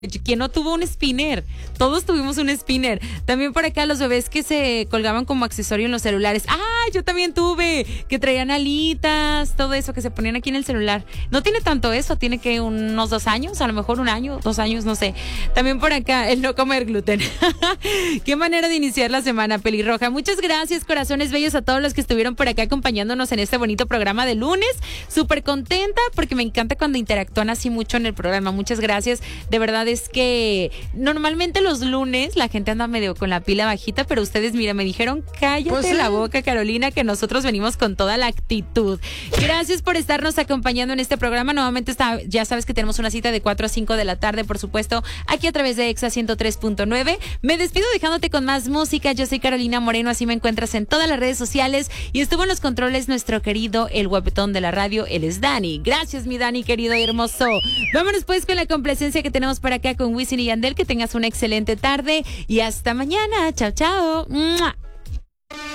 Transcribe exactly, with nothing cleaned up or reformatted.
¿Quién no tuvo un spinner? Todos tuvimos un spinner. También por acá los bebés que se colgaban como accesorio en los celulares. ¡Ah! Yo también tuve. Que traían alitas, todo eso que se ponían aquí en el celular. No tiene tanto eso, tiene que unos dos años, a lo mejor un año, dos años, no sé. También por acá, el no comer gluten. Qué manera de iniciar la semana, pelirroja. Muchas gracias, corazones bellos, a todos los que estuvieron por acá acompañándonos en este bonito programa de lunes. Súper contenta porque me encanta cuando interactúan así mucho en el programa. Muchas gracias. De verdad es que normalmente los lunes la gente anda medio con la pila bajita, pero ustedes, mira, me dijeron cállate pues sí. la boca, Carolina, que nosotros venimos con toda la actitud. Gracias por estarnos acompañando en este programa. Nuevamente está, ya sabes que tenemos una cita de cuatro a cinco de la tarde, por supuesto, aquí a través de Exa ciento tres punto nueve. Me despido dejándote con más música. Yo soy Carolina Moreno, así me encuentras en todas las redes sociales, y estuvo en los controles nuestro querido, el guapetón de la radio, él es Dani. Gracias, mi Dani, querido y hermoso. Vámonos pues con la complacencia que tenemos para acá con Wisin y Yandel. Que tengas una excelente tarde y hasta mañana. Chao, chao. ¡Mua!